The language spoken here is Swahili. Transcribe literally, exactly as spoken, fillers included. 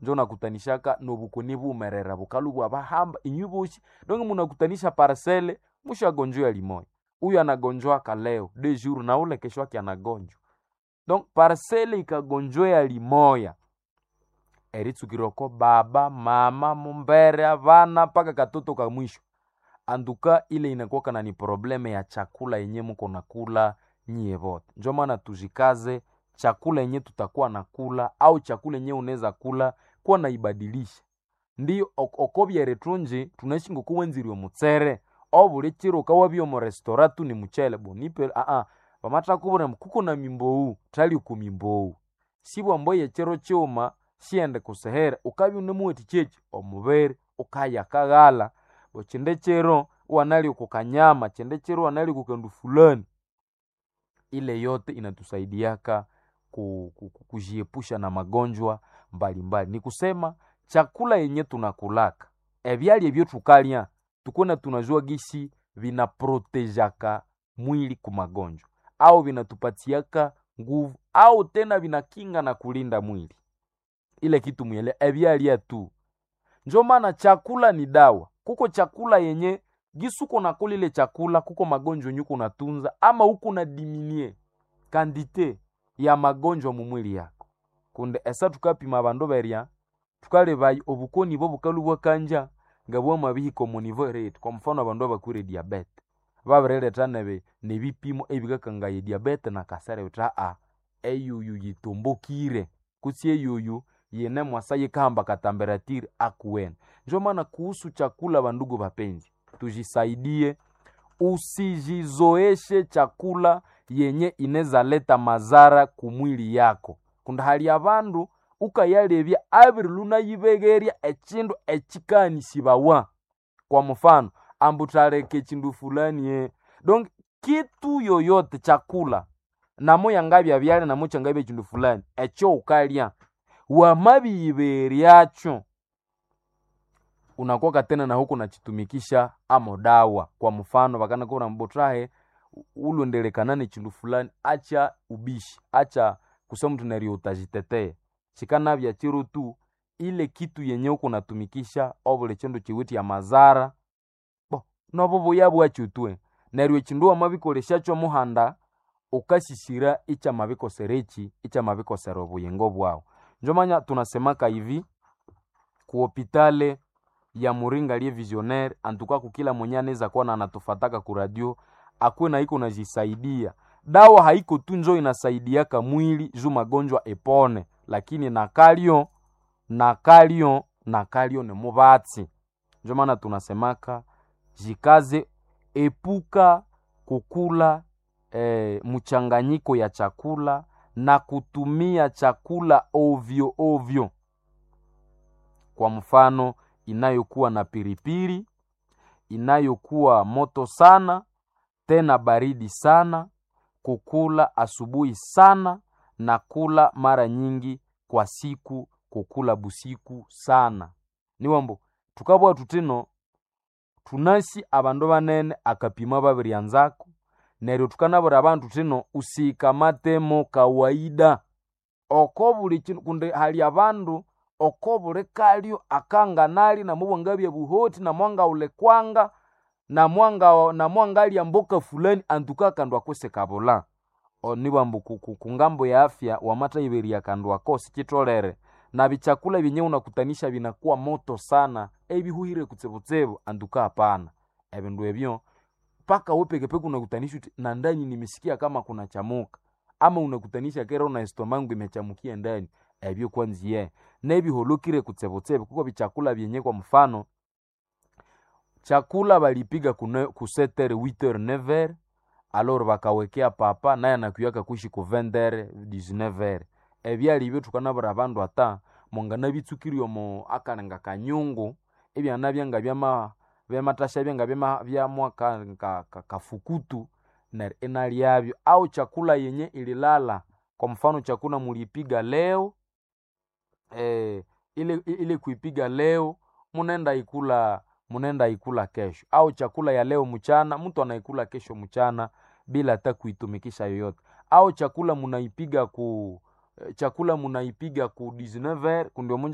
njo nakutanishaka nobukoni bumerera bukalu bwa bahamba inyuboshi donc munakutanisha parcelle mushagonjwa limoya. Huyu anagonjwa leo deux jours na ule kesho yake anagonjwa. Donc parcelle ikagonjwa limoya eritsukiroko baba mama mumbere avana paka katoto ka mwisho. Anduka ile inakuwa kana ni probleme ya chakula yenye mko nakula nyie vote. Ndio maana tujikaze chakula yenye tutakuwa nakula au chakula yenye unaweza kula kwa naibadilisha. Ndio okobya retunji tunaishi ngokuwenziri omutsere obule chiro kawabyo mu restaurant ni muchele bonipe a a pamata kubona kuko na mimbo tali ku mimbo sibwa mboye chero choma siende kusehere ukabi unemuweti chechi omubere ukaya kagala bochinde chero wanali kukanyama chinde chero wanali kukandu fulani. Ile yote inatusaidiaka kujiepusha na magonjwa mbalimbali. Ni kusema chakula yenye tunakulaka ebyali ebyo tukalya tukona tunajua gisi vina protejaka mwili ku magonjwa au vinatupatiaka nguvu au tena vinakinga na kulinda mwili. Ile kitu mwele ebyali tu. Njo maana chakula ni dawa. Kuko chakula yenye gisuko na kulile chakula kuko magonjwa nyuko natunza ama huko na diminie kandite ya magonjwa mu mwili yako. Kunde esa tukapima bando beria tukale bayi obukoni bo bukalu bwa kanja ngabwa mabihiko mu niveau rate. Kwa mfano abando bakure diabete babrele tanebe ne bipimo ebigakanga ye diabete na kasare uta a eyuyu yitombokire kutsi eyuyu yene mwasaye kamba katamberatiri akuwen. Njo maana kuhusu chakula bandugu bapenzi tujisaidie, usijizoeshe chakula yenye ineza leta mazara kumwili yako. Kunda hali ya bandu ukayalebya abiri luna yibegeria echindu echikani sibawa. Kwa mfano ambutareke chindu fulani ye. Donc kitu yoyote chakula namo yangabya byale namo changabya chindu fulani echo ukalya wa mabiyiberiacho unakuwa tena na huko nachitumikisha amo dawa. Kwa mfano bakana kuna mbotrahe ulondelekanane chindu fulani acha ubishi acha kusema tunari utajitetee chikana bya chiro tu ile kitu yenye uko natumikisha obule chendo chiwiti ya mazara bo nobo boyabu achutwe nariwe chindu amabikoleshacho muhanda ukashishira icha mabiko serechi icha mabiko serobo yengo bwao. Njomanya tunasemaka hivi ku hopitale ya Muringa lie visionaire antuka kukila mwenye anaweza kuwa na anatufataka ku radio akwe na iko najisaidia. Dawa haiko tu njo inasaidiaka mwili juu magonjwa epone, lakini na kalio na kalio na kalio ne mubatsi. Njo maana tunasemaka jikaze epuka kukula e, mchanganyiko ya chakula na kutumia chakula ovyo ovyo. Kwa mfano inayokuwa na piripiri, inayokuwa moto sana, tena baridi sana, kukula asubuhi sana na kula mara nyingi kwa siku, kukula busiku sana. Niwambo tukabwa tutino tunasi abando banene akapima babiri yanzako nero tukanabura abantu tino usikamatemo kawaida okobuli kunde hali abandu okobule kalio akanga nali na mubongabye buhoti na mwanga ule kwanga na mwanga na mwangali ya mboka fulani antuka kandwa kwese kabola onibambu kungambo ya afya wamata iberi ya kandwa kosi kitolere na bichakula binye unakutanisha binakuwa moto sana ebihuhire kutsebotsebo antuka hapana ebindu ebyo paka wepeke peke unakutanisha na ndani nimesikia kama kuna chamuka ama unakutanisha kero na estomangu imechamukia ndani ebyo kwanziye nebi holokire kutsebotsebo kuko bichakula byenye kwa mfano chakula balipiga ku sept heures huit heures neuf heures alors bakawekea papa naye anakuyaka kuishi ku vingt heures dix-neuf heures ebyali byo tukanabura abandu ata mongana bitsukiriyo mo akananga kanyungu ebya nabyanga byama byamatasha byanga byama bya mwaka kafukutu na enali yabyo au chakula yenye ililala kwa mfano chakula mulipiga leo eh ile ile kuipiga leo munenda ikula munenda ikula kesho au chakula ya leo mchana mtu anaikula kesho mchana bila hata kuitumikisha yoyote au chakula munaipiga ku chakula munaipiga ku dix-neuf heures kundio